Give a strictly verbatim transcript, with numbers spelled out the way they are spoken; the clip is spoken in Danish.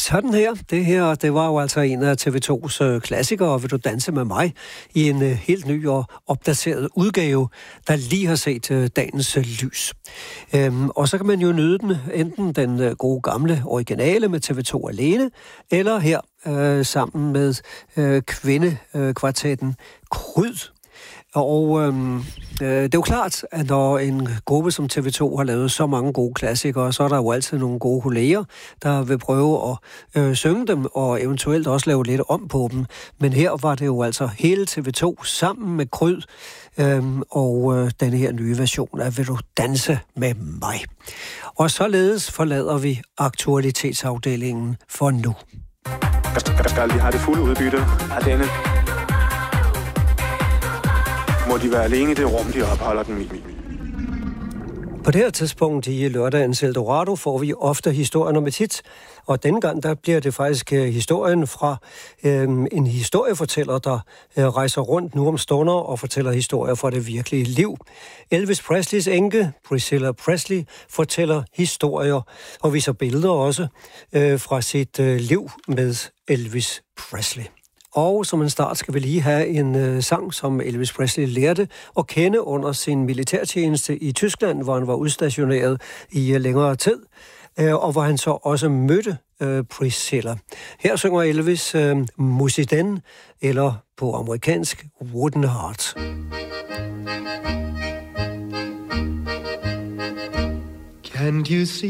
Sådan her. Det her, det var jo altså en af T V to's øh, klassikere, Vil du danse med mig? I en øh, helt ny og opdateret udgave, der lige har set øh, dagens øh, lys. Øhm, og så kan man jo nyde den, enten den øh, gode gamle originale med T V to alene, eller her øh, sammen med øh, kvindekvartetten Kryd. Og øhm, øh, det er jo klart, at når en gruppe som T V to har lavet så mange gode klassikere, så er der jo altid nogle gode kolleger, der vil prøve at øh, synge dem og eventuelt også lave lidt om på dem. Men her var det jo altså hele T V to sammen med Kryd øhm, og øh, denne her nye version af Vil du danse med mig? Og således forlader vi aktualitetsafdelingen for nu. Skal vi have det fulde udbytte af denne? Må de være alene i det rum, de opholder den i. På det her tidspunkt i lørdagens Eldorado får vi ofte historien om et hit, og denne gang der bliver det faktisk historien fra øh, en historiefortæller, der øh, rejser rundt nu om stunder og fortæller historier fra det virkelige liv. Elvis Presleys enke, Priscilla Presley, fortæller historier og viser billeder også øh, fra sit øh, liv med Elvis Presley. Og som en start skal vi lige have en øh, sang, som Elvis Presley lærte at kende under sin militærtjeneste i Tyskland, hvor han var udstationeret i øh, længere tid, øh, og hvor han så også mødte øh, Priscilla. Her synger Elvis øh, Musiden, eller på amerikansk Wooden Heart. Can you see